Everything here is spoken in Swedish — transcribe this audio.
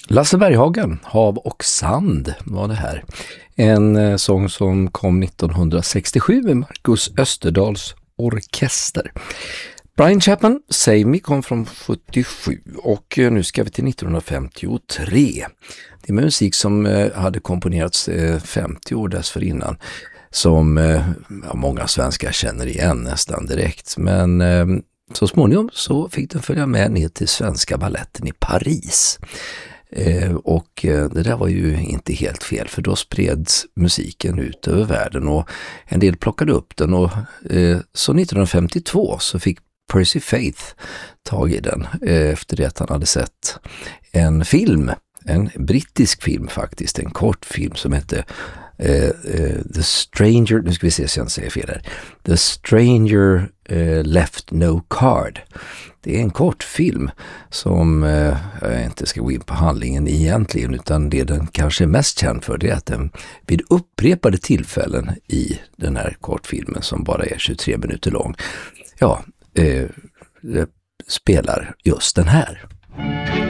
Lasse Berghagen, Hav och sand var det här. En sång som kom 1967 med Marcus Österdahls orkester. Brian Chapman, Save Me, kom från 77 och nu ska vi till 1953. Det är musik som hade komponerats 50 år dessförinnan som många svenskar känner igen nästan direkt. Men så småningom så fick den följa med ner till Svenska Balletten i Paris. Och det där var ju inte helt fel, för då spreds musiken ut över världen och en del plockade upp den och så 1952 så fick Percy Faith tag i den efter det att han hade sett en film, en brittisk film faktiskt, en kortfilm som hette The Stranger, nu ska vi se så jag inte säger fel här, The Stranger Left No Card. Det är en kortfilm som jag inte ska gå in på handlingen egentligen, utan det den kanske är mest känd för det är att den vid upprepade tillfällen i den här kortfilmen som bara är 23 minuter lång spelar just den här.